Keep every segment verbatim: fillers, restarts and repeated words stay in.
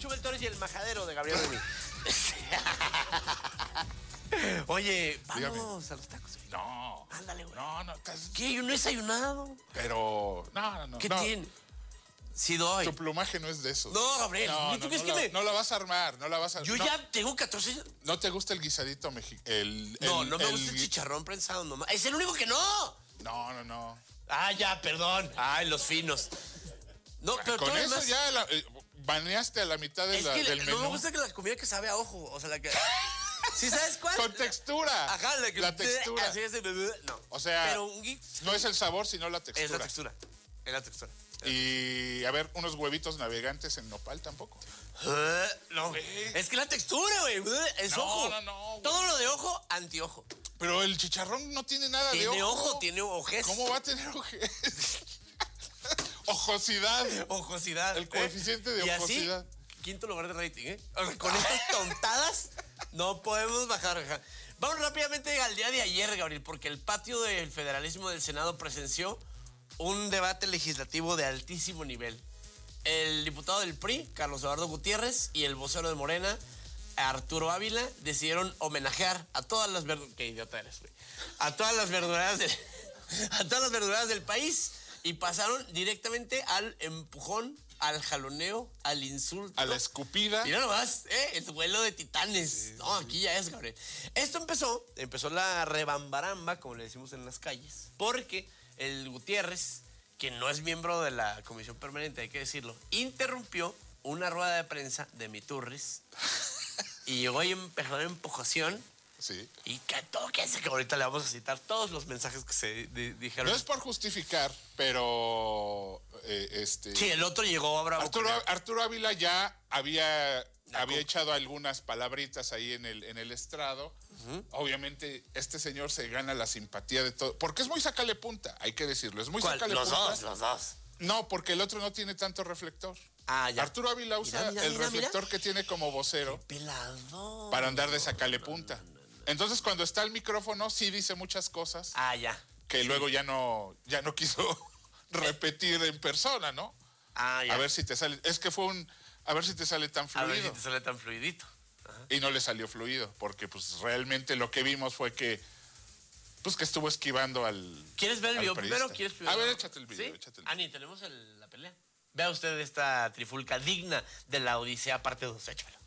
Chumel Torres y el majadero de Gabriel Rumi. Oye, vamos Dígame. a los tacos. Güey. No. Ándale, güey. No, no. Estás... ¿Qué? Yo no he desayunado. Pero, no, no, no. ¿Qué no. tiene? Sí doy. Tu plumaje no es de esos. No, Gabriel. No, ¿Tú no, crees no, que la, me...? no la vas a armar, no la vas a... Yo no. ya tengo catorce años. ¿No te gusta el guisadito mexicano? El, No, el, no me el... gusta el chicharrón prensado nomás. Es el único que no. No, no, no. Ah, ya, perdón. Ay, los finos. No, pero con eso demás... ya la, eh, baneaste a la mitad de es la, que del no menú. me gusta que la comida que sabe a ojo. O sea, la que... ¿Sí sabes cuál? Con textura. Ajá, la, que... la textura. Así es, no. O sea, pero un... no es el sabor, sino la textura. Es la textura. Es la textura. Y, a ver, unos huevitos navegantes en nopal tampoco. Uh, no, güey. Es que la textura, güey. Es no, ojo. No, no, no. Todo lo de ojo, antiojo. Pero el chicharrón no tiene nada tiene de ojo. Tiene ojo, tiene ojez. ¿Cómo va a tener ojez? Ojosidad. Ojosidad. El coeficiente de y ojosidad. Así, quinto lugar de rating, ¿eh? O sea, con estas tontadas no podemos bajar. Vamos rápidamente al día de ayer, Gabriel, porque el patio del Federalismo del Senado presenció un debate legislativo de altísimo nivel. El diputado del P R I, Carlos Eduardo Gutiérrez, y el vocero de Morena, Arturo Ávila, decidieron homenajear a todas las verduras... Qué idiota eres, güey. A todas las verduras del... a todas las verduras del país y pasaron directamente al empujón, al jaloneo, al insulto. A la escupida. Mira nomás, ¿eh? El duelo de titanes. Sí, no, aquí ya es, Gabriel. Esto empezó, empezó la rebambaramba, como le decimos en las calles, porque el Gutiérrez, que no es miembro de la comisión permanente, hay que decirlo, interrumpió una rueda de prensa de Miturris y llegó y empezó la empujación. Sí. Y que toquese, que ahorita le vamos a citar todos los mensajes que se di dijeron. No es por justificar, pero eh, este. Sí, el otro llegó a bravo. Arturo, Arturo Ávila ya había, había echado algunas palabritas ahí en el, en el estrado. Uh-huh. Obviamente, este señor se gana la simpatía de todo. Porque es muy sacale punta, hay que decirlo. Es muy ¿Cuál? sacale los punta. Los dos, los dos. No, porque el otro no tiene tanto reflector. Ah, ya. Arturo Ávila usa mira, mira, el mira, reflector mira. que tiene como vocero. Pelado. Para andar de sacale punta. No, no, no, no. Entonces, cuando está el micrófono, sí dice muchas cosas. Ah, ya. Que sí. luego ya no, ya no quiso repetir en persona, ¿no? Ah, ya. A ver si te sale. Es que fue un. A ver si te sale tan fluido. A ver si te sale tan fluidito. Ajá. Y no le salió fluido, porque pues realmente lo que vimos fue que. Pues que estuvo esquivando al. ¿Quieres ver el video primero o quieres primero? A ver, échate el video. ¿Sí? Échate el video. Ani, tenemos el, la pelea. Vea usted esta trifulca digna de la Odisea parte dos. Échamelo.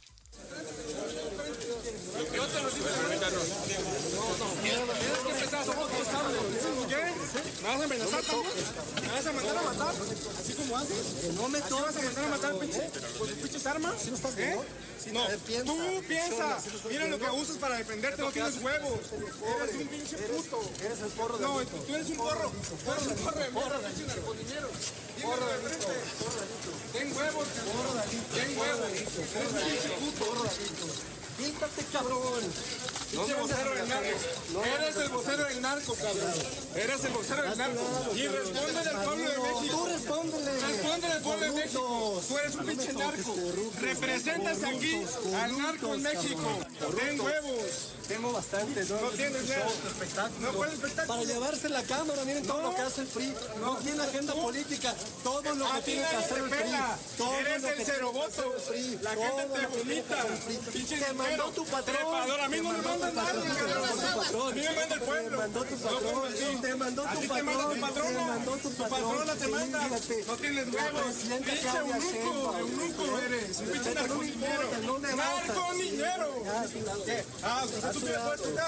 Yo te lo digo, permítanos. Tienes que empezar, somos responsables. ¿Qué? ¿Me vas a amenazar también? ¿Me vas a mandar a matar? ¿Así como haces? No me toques. ¿Vas a mandar a matar, pinche? ¿Con tus pinches armas? ¿Eh? No, tú piensa. Mira lo que usas para defenderte, no tienes huevos. Eres un pinche puto. Eres el porro de No, tú eres un porro. Tú eres un porro de mierda, pinche narcolinero. Dímelo de frente. Ten huevos, cabrón. Ten huevos. Eres un pinche puto. Píntate, cabrón. No el vocero del narco. No, eres el vocero del narco, cabrón. Eres el vocero del narco. Y respóndele al pueblo de México. Tú respóndele. Respóndele al pueblo de México. Tú eres un pinche narco. Representas aquí al narco en México. Ten huevos. Tengo bastantes. No, no tienes nada. No puedes espectáculo. Para llevarse la cámara, miren todo no, lo que hace el P R I. No, no tiene agenda tú, política. Todo lo que tiene que hacer el P R I. Todo eres lo el que cero voto. La gente te vomita. Pinche te mandó tu patrón. A mí no me manda nadie. A mí me manda el pueblo. Te mandó tu patrón. Te mandó tu patrón. Te mandó tu patrón. Tu patrona te manda. No tienes huevos. Pinche eunuco. Eunuco eres. Un pinche narcolinero. Narcolinero. Ah, ¿tú te puedes tocar?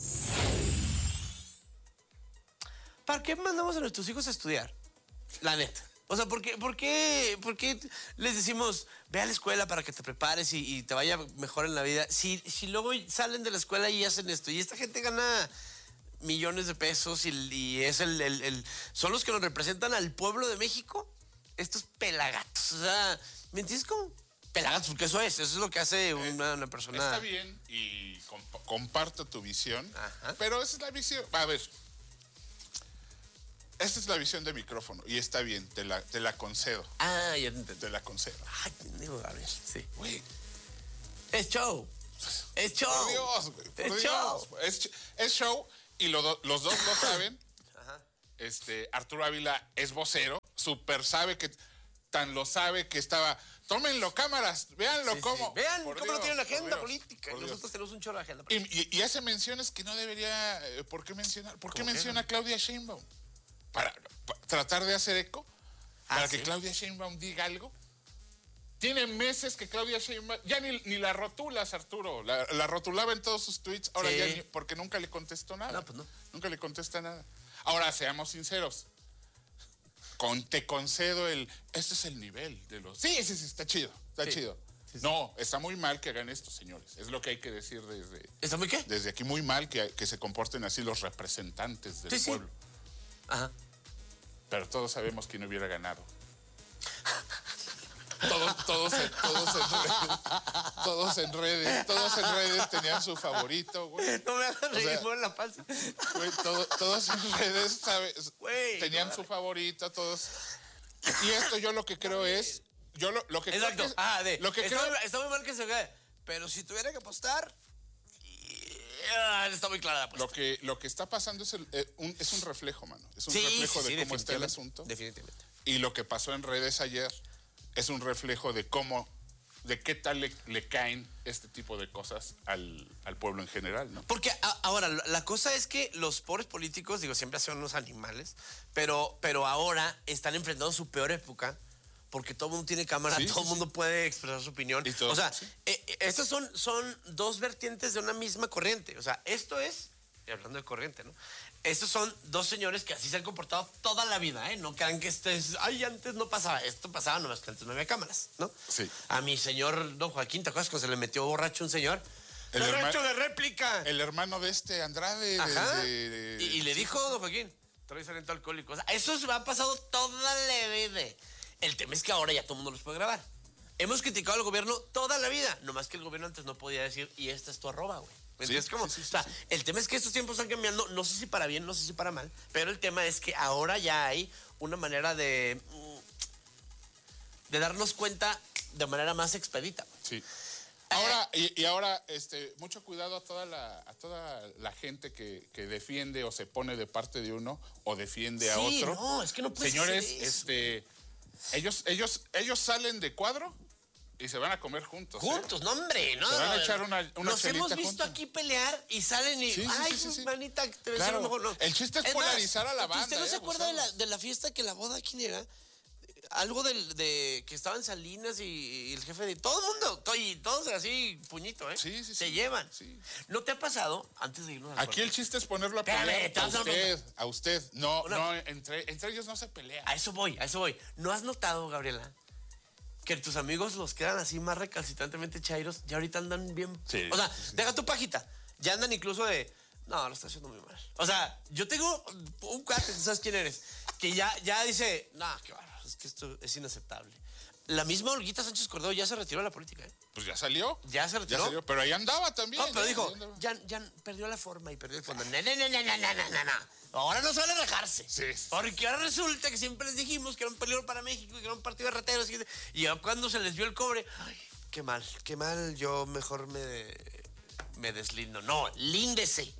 ¿Para qué mandamos a nuestros hijos a estudiar? La neta. O sea, ¿por qué, por qué, por qué les decimos, ve a la escuela para que te prepares y, y te vaya mejor en la vida? Si, si luego salen de la escuela y hacen esto, y esta gente gana millones de pesos y, y es el, el, el, son los que nos representan al pueblo de México, estos pelagatos. O sea, ¿me entiendes cómo? Pelagatos, porque eso es, eso es lo que hace una, una persona. Está bien y comp comparto tu visión, Ajá. Pero esa es la visión. A ver, esta es la visión de micrófono y está bien, te la, te la concedo. Ah, ya te entendí. Te la concedo. Ay, pendejo, Gabriel, sí. Güey. Es show. Es show. Por Dios, güey. Por es Dios. show. Es, es show y lo do, los dos lo saben. Ajá. Este, Arturo Ávila es vocero, súper sabe que, tan lo sabe que estaba Tómenlo, cámaras, véanlo Sí, cómo. sí. Vean Por cómo no Dios, tienen por agenda Dios, política. por Y Dios. nosotros tenemos un chorro de agenda Y, política. y- y hace menciones que no debería, eh, ¿por qué mencionar? ¿Por qué ¿Cómo qué? menciona a Claudia Sheinbaum? Para, para tratar de hacer eco, Ah, para ¿sí? que Claudia Sheinbaum diga algo. Tiene meses que Claudia Sheinbaum, ya ni, ni la rotulas, Arturo, la, la rotulaba en todos sus tweets, ahora Sí. ya ni, porque nunca le contestó nada. No, pues no. Nunca le contesta nada. Ahora, seamos sinceros. Con, te concedo el, este es el nivel de los... Sí, sí, sí, está chido, está Sí. chido. Sí, sí. No, está muy mal que hagan esto, señores. Es lo que hay que decir desde, ¿Está muy qué? desde aquí. Muy mal que, que se comporten así los representantes del Sí, sí. pueblo. Ajá. Pero todos sabemos quién hubiera ganado. Todos, todos, en- todos, en redes, todos en redes, todos en redes tenían su favorito, güey. No me hagas reír, sea, mueve la panza. Güey, todo- todos en redes, ¿sabes? Güey, Tenían no, su favorito, todos. Y esto yo lo que creo es, yo lo, lo que creo Exacto. que es- Ah, de. lo que está, creo, muy, está muy mal que se vea. Pero si tuviera que apostar. y- ah, está muy clara la apuesta. lo que lo que está pasando es el, eh, un, es un reflejo, mano. Es un Sí, reflejo sí, de sí, cómo está el definitivamente, asunto. Definitivamente. Y lo que pasó en redes ayer es un reflejo de cómo, de qué tal le, le caen este tipo de cosas al, al pueblo en general, ¿no? Porque a- ahora, la cosa es que los pobres políticos, digo, siempre son unos animales, pero, pero ahora están enfrentando su peor época. Porque todo el mundo tiene cámara, Sí, todo sí, el mundo puede expresar su opinión. Y todo, o sea, sí. eh, eh, estas son, son dos vertientes de una misma corriente. O sea, esto es, y hablando de corriente, ¿no? Estos son dos señores que así se han comportado toda la vida, ¿eh? No crean que este es, ay, antes no pasaba. Esto pasaba nomás que antes no había cámaras, ¿no? Sí. A mi señor don Joaquín, ¿te acuerdas cuando se le metió borracho un señor? El ¡Derecho herma- de réplica! El hermano de este Andrade. de- Ajá. de- de- y, y le dijo, don Joaquín, traes aliento alcohólico. O sea, eso se ha pasado toda la vida. El tema es que ahora ya todo el mundo los puede grabar. Hemos criticado al gobierno toda la vida, nomás que el gobierno antes no podía decir, y esta es tu arroba, güey. ¿Me Sí, entiendes cómo? sí, sí, o sea, sí. el tema es que estos tiempos están cambiando, no sé si para bien, no sé si para mal, pero el tema es que ahora ya hay una manera de, mm, de darnos cuenta de manera más expedita. Sí. Ahora, y, y ahora, este, mucho cuidado a toda la, a toda la gente que, que defiende o se pone de parte de uno o defiende a Sí, otro. no, es que no puede Señores, ser eso. este, ellos, ellos, ellos salen de cuadro y se van a comer juntos. ¿eh? Juntos, no, hombre, no. Se van a no, echar una- una Nos chelita hemos visto juntos. aquí pelear y salen y. Sí, sí, Ay, sí, sí, sí. manita, te ves Claro. a lo mejor no. El chiste es más, polarizar a la banda, ¿Usted no se eh, acuerda de la, abusarlos. de la fiesta que la boda, quién era? Algo del, de que estaban Salinas y, y el jefe de. Todo el mundo, to- y todos así, puñito, ¿eh? Sí, sí, Se sí. llevan. Sí. ¿No te ha pasado, antes de irnos al Aquí el corte? chiste es ponerlo a Espérame, pelear. te A vas a usted, a usted. No, Una- no, entre, entre ellos no se pelea. A eso voy, a eso voy. ¿No has notado, Gabriela, que tus amigos los quedan así más recalcitrantemente chairos? Ya ahorita andan bien. Sí, O sea, sí, sí. deja tu pajita. Ya andan incluso de. No, lo está haciendo muy mal. O sea, yo tengo un cuate, tú sabes quién eres, que ya, ya dice, no, qué bárbaro, es que esto es inaceptable. La misma Olguita Sánchez Cordero ya se retiró de la política, ¿eh? Pues ya salió. Ya se retiró. Ya salió, pero ahí andaba también. No, pero ya, dijo, ahí andaba. ya, ya perdió la forma y perdió el fondo. No, no, no, no, no, no, no, no, no. Ahora no suele dejarse. Sí, sí. Porque ahora resulta que siempre les dijimos que era un peligro para México y que era un partido de rateros. Y, y ya cuando se les vio el cobre, ay, qué mal, qué mal, yo mejor me, me deslindo. No, líndese.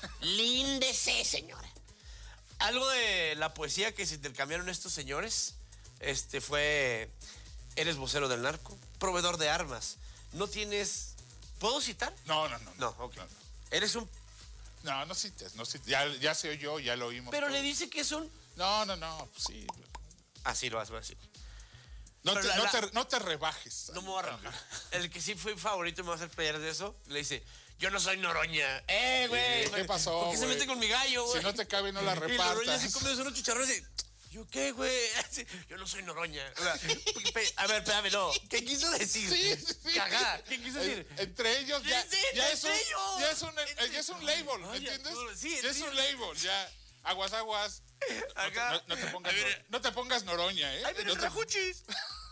Líndese, señora. Algo de la poesía que se intercambiaron estos señores este, fue: eres vocero del narco, proveedor de armas. No tienes. ¿Puedo citar? No, no, no. No, ok. No, Eres un. no, no cites, no cites. Ya, ya se oyó, ya lo oímos. Pero todo. le dice que es un. No, no, no, pues sí. Así lo vas a decir. No Pero te, la- no, la- te, no te rebajes. No me voy a rebajar. El que sí fue favorito y me va a hacer pelear de eso, le dice: yo no soy Noroña. ¡Eh, güey! Eh, ¿qué pasó, ¿Por qué se güey? mete con mi gallo, güey? Si no te cabe, no la Y Noroña se repartas. come unos chicharrones y. ¿Yo qué, güey? Así, yo no soy Noroña. O sea, pe- pe- a ver, espérame, no. ¿Qué quiso decir? Sí, sí. Cagá. ¿Qué quiso En- decir? entre ellos ya, Sí, sí, ya, es un, entre ellos. ya, es un, eh, Entre- ya es un label, ¿me Oye, entiendes? Arturo, sí, ya es sí. un label, ya. Aguas, aguas. No, te- Acá. no- no te pongas, A ver, nor- no te pongas noroña, ¿eh? ¡Ay, viene No el te, rajuchis!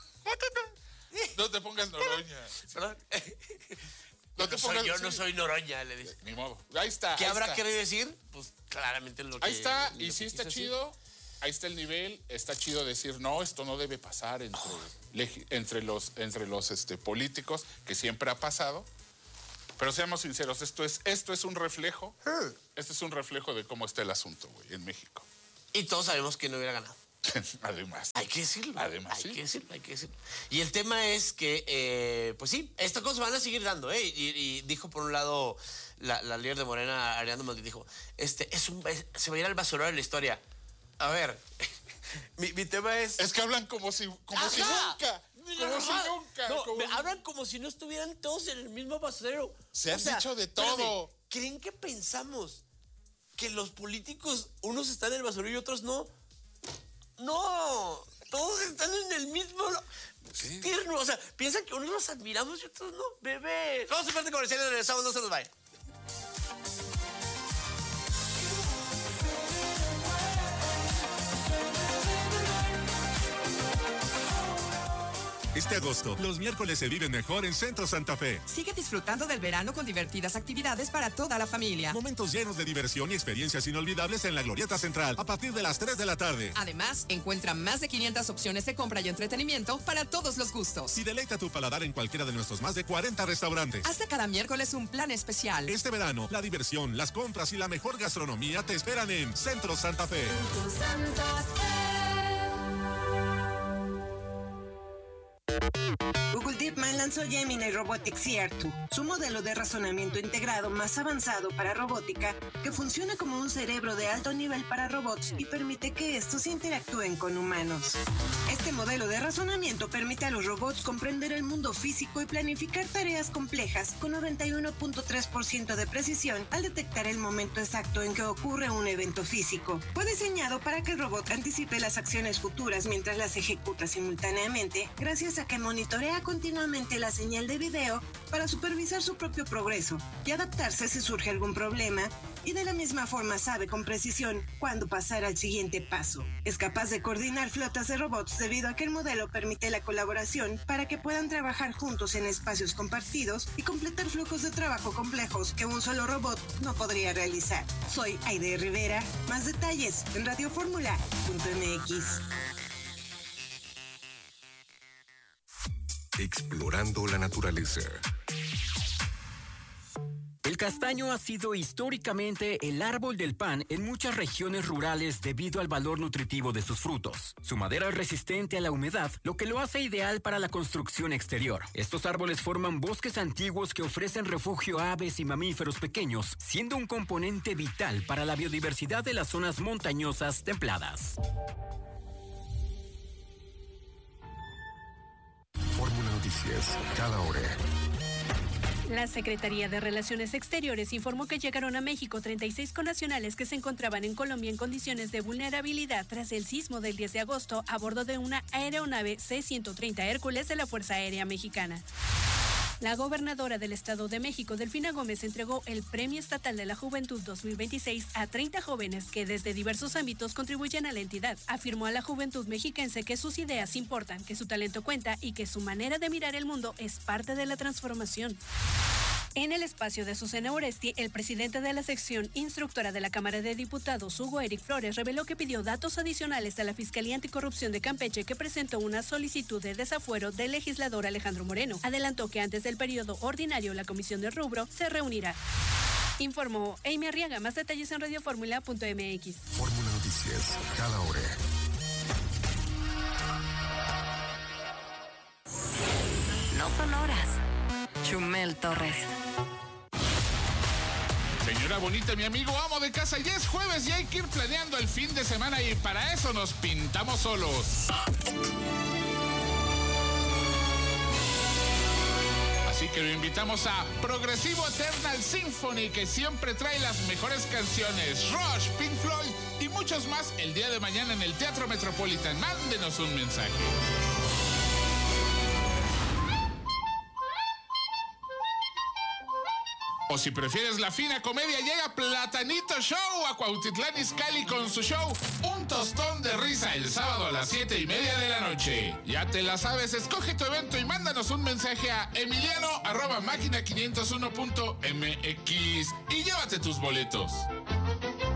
no te pongas noroña. Perdón. No Yo te no, soy, pongas- yo no sí. soy Noroña, le dice. Ni modo. Ahí está. ¿Qué ahí habrá está. querido decir? Pues claramente lo que. Ahí está, lo y que sí está quiso decir. chido. Ahí está el nivel, está chido decir, no, esto no debe pasar entre, legi- entre los, entre los este, políticos, que siempre ha pasado. Pero seamos sinceros, esto es, esto es un reflejo, Hmm. este es un reflejo de cómo está el asunto, güey, en México. Y todos sabemos que no hubiera ganado. Además. Hay que decirlo. Además, hay sí. que decirlo, hay que decirlo. Y el tema es que, eh, pues sí, estas cosas van a seguir dando, ¿eh? Y, y dijo por un lado la, la líder de Morena, Ariadna Montiel, dijo, este, es un, es- se va a ir al basurero de la historia. A ver, mi, mi tema es... Es que hablan como si, como si ¡Ajá! nunca. Como si Ajá. nunca. No, como me si- hablan como si no estuvieran todos en el mismo basurero. Se han dicho de espérame, todo. ¿Creen que pensamos que los políticos, unos están en el basurero y otros no? No, todos están en el mismo... Sí. Tierno, o sea, piensan que unos los admiramos y otros no. Bebé. Vamos a parte comercial y regresamos, no se nos vaya. Este agosto, los miércoles se viven mejor en Centro Santa Fe. Sigue disfrutando del verano con divertidas actividades para toda la familia. Momentos llenos de diversión y experiencias inolvidables en la Glorieta Central a partir de las tres de la tarde. Además, encuentra más de quinientas opciones de compra y entretenimiento para todos los gustos. Y deleita tu paladar en cualquiera de nuestros más de cuarenta restaurantes. Hasta cada miércoles un plan especial. Este verano, la diversión, las compras y la mejor gastronomía te esperan en Centro Santa Fe. Google DeepMind lanzó Gemini Robotics R dos, su modelo de razonamiento integrado más avanzado para robótica, que funciona como un cerebro de alto nivel para robots y permite que estos interactúen con humanos. Este modelo de razonamiento permite a los robots comprender el mundo físico y planificar tareas complejas con noventa y uno punto tres por ciento de precisión al detectar el momento exacto en que ocurre un evento físico. Fue diseñado para que el robot anticipe las acciones futuras mientras las ejecuta simultáneamente, gracias a que monitorea continuamente la señal de video para supervisar su propio progreso y adaptarse si surge algún problema, y de la misma forma sabe con precisión cuándo pasar al siguiente paso. Es capaz de coordinar flotas de robots debido a que el modelo permite la colaboración para que puedan trabajar juntos en espacios compartidos y completar flujos de trabajo complejos que un solo robot no podría realizar. Soy Aide Rivera. Más detalles en radioformula punto m x. Explorando la naturaleza. El castaño ha sido históricamente el árbol del pan en muchas regiones rurales debido al valor nutritivo de sus frutos. Su madera es resistente a la humedad, lo que lo hace ideal para la construcción exterior. Estos árboles forman bosques antiguos que ofrecen refugio a aves y mamíferos pequeños, siendo un componente vital para la biodiversidad de las zonas montañosas templadas. Fórmula Noticias, cada hora. La Secretaría de Relaciones Exteriores informó que llegaron a México treinta y seis connacionales que se encontraban en Colombia en condiciones de vulnerabilidad tras el sismo del diez de agosto a bordo de una aeronave C ciento treinta Hércules de la Fuerza Aérea Mexicana. La gobernadora del Estado de México, Delfina Gómez, entregó el Premio Estatal de la Juventud dos mil veintiséis a treinta jóvenes que desde diversos ámbitos contribuyen a la entidad. Afirmó a la juventud mexiquense que sus ideas importan, que su talento cuenta y que su manera de mirar el mundo es parte de la transformación. En el espacio de Susana Oresti, el presidente de la sección instructora de la Cámara de Diputados, Hugo Eric Flores, reveló que pidió datos adicionales a la Fiscalía Anticorrupción de Campeche, que presentó una solicitud de desafuero del legislador Alejandro Moreno. Adelantó que antes del periodo ordinario la comisión de rubro se reunirá. Informó Amy Arriaga. Más detalles en radioformula punto m x. Fórmula Noticias, cada hora. No son horas. Chumel Torres. Señora bonita, mi amigo amo de casa, ya es jueves y hay que ir planeando el fin de semana y para eso nos pintamos solos. Así que lo invitamos a Progresivo Eternal Symphony, que siempre trae las mejores canciones, Rush, Pink Floyd y muchos más el día de mañana en el Teatro Metropolitan. Mándenos un mensaje. O si prefieres la fina comedia, llega Platanito Show a Cuautitlán Izcalli con su show Un Tostón de Risa el sábado a las siete y media de la noche. Ya te la sabes, escoge tu evento y mándanos un mensaje a emiliano arroba máquina quinientos uno punto m x y llévate tus boletos.